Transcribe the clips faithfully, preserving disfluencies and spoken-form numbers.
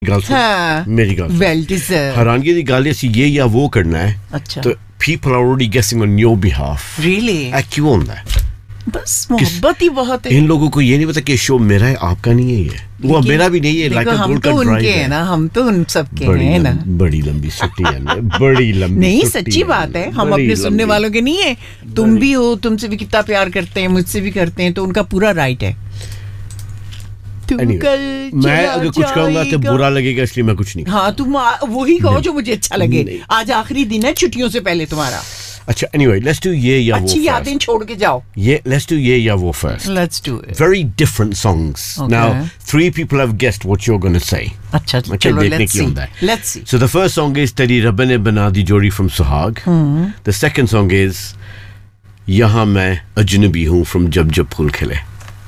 ਗੱਲ ਸੁਣ ਹਾਂ ਮੇਰੀ ਗੱਲ ਵੈਲ ਡਿਜ਼ਰਵ ਹੈਰਾਨਗੀ ਦੀ ਗੱਲ ਸੀ ਇਹ ਜਾਂ ਉਹ ਕਰਨਾ ਹੈ ਅੱਛਾ तो people are already guessing on your behalf really ऐ क्यों होता है बस मोहब्बत ही बहुत है इन लोगों को ये नहीं पता कि शो मेरा है आपका नहीं है ये वो मेरा भी नहीं है लाइक अ गोल्ड का ड्राइव है ना हम तो उन सब के हैं ना बड़ी लंबी छुट्टी है बड़ी लंबी नहीं सच्ची बात है हम अपने सुनने वालों के नहीं है तुम भी हो तुमसे भी कितना प्यार करते हैं मुझसे भी करते हैं तो उनका पूरा राइट है Anyway, मैं अगर कुछ कहूंगा तो बुरा लगेगा इसलिए मैं कुछ नहीं हाँ तुम वही कहो जो मुझे अच्छा लगे आज आखिरी दिन है छुट्टियों से पहले तुम्हारा अच्छा anyway let's do ये या वो अच्छी यादें छोड़ के जाओ ये let's do ये या वो first let's do it very different songs okay. now three people have guessed what you're going to say अच्छा okay, चलो let's see let's see so the first song is तेरी रब ने बना दी जोड़ी from Suhag hmm. the second song is यहाँ मैं अजनबी हूँ from जब जब फूल खिले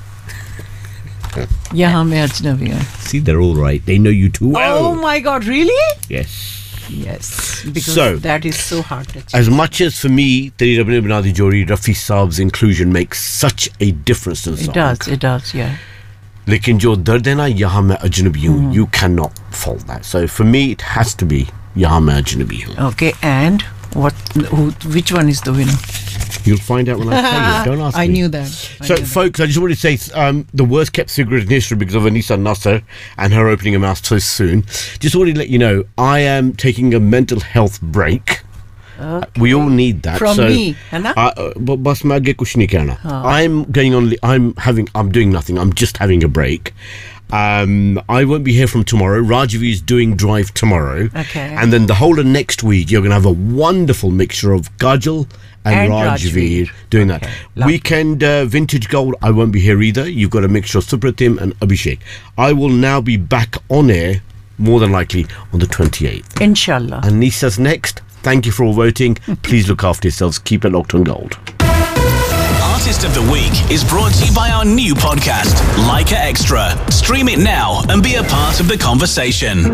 यहाँ मैं अजनबी हूँ see they're all right they know you too well oh my god really yes yes because so, that is so hard to as much as for me Teri Rabbi ne bana di jodi Rafi Saab's inclusion makes such a difference in the song it does it does yeah lekin jo dard hai na yahan main ajnabi hu you cannot fault that so for me it has to be yahan main ajnabi hu okay and what who, which one is the winner you'll find out when I tell you don't ask I me knew that I so knew folks that. I just wanted to say um, the worst kept secret in history because of Anisa Nasser and her opening her mouth so soon just wanted to let you know I am taking a mental health break okay. we all need that from so, me है ना uh, बस मैं आगे कुछ नहीं कहना I'm going on I'm having I'm doing nothing I'm just having a break Um, I won't be here from tomorrow. Rajavi is doing Drive tomorrow. Okay. And then the whole of next week, you're going to have a wonderful mixture of Kajal and, and Rajavi doing okay. that. Love. Weekend uh, Vintage Gold, I won't be here either. You've got a mixture of Supratim and Abhishek. I will now be back on air, more than likely, on the twenty-eighth. Inshallah. Anissa's next. Thank you for all voting. Please look after yourselves. Keep it locked on Gold. Artist of the Week is brought to you by our new podcast, Leica Extra. Stream it now and be a part of the conversation.